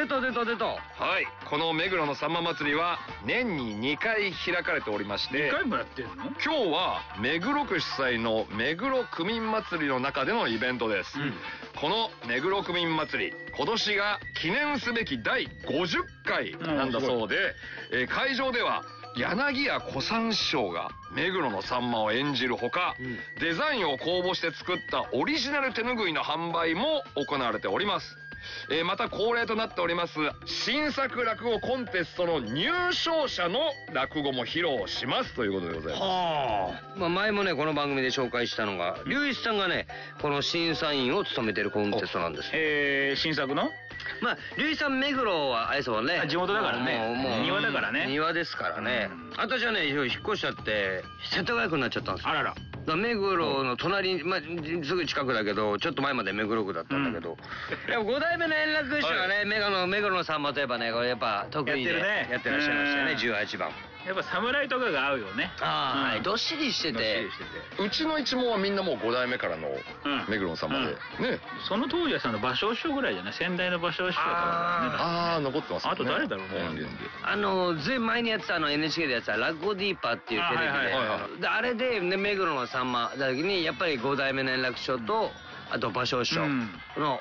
出た。 はい、この目黒のさんま祭りは年に2回開かれておりまして、 2回もやってるの？ 今日は目黒区主催の目黒区民祭りの中でのイベントです。この目黒区民祭り、今年が記念すべき第50回なんだそうで、会場では柳家小三師匠が目黒のさんまを演じるほか、デザインを公募して作ったオリジナル手ぬぐいの販売も行われております。また恒例となっております新作落語コンテストの入賞者の落語も披露しますということでございます。 はあ。まあ前もねこの番組で紹介したのが龍一さんがねこの審査員を務めてるコンテストなんです。 新作の？ まあ龍一さん目黒はあれですもんね。 地元だからね。 もう庭だからね。 庭ですからね。私はね引っ越しちゃって世田谷区になっちゃったんですよ。 あらら。 目黒の隣、まあ、すぐ近くだけどちょっと前まで目黒区だったんだけど、でも5代目の円楽師匠はね、目黒のさんまといえばねこれやっぱ得意でやってらっしゃいましたよね。18番やっぱ侍とかが合うよね。 はい、どっしりしてて、 うちの一門はみんなもう5代目からの目黒のさんまでね。 その当時はその芭蕉師匠ぐらいじゃない？先代の芭蕉師匠からね。 ああ残ってますね。 あと誰だろうね。 ずい前にやってたNHK でやってた落語ディーパーっていうテレビで、あれで目黒のさんまだ時にやっぱり5代目の円楽師匠とあと芭蕉師匠の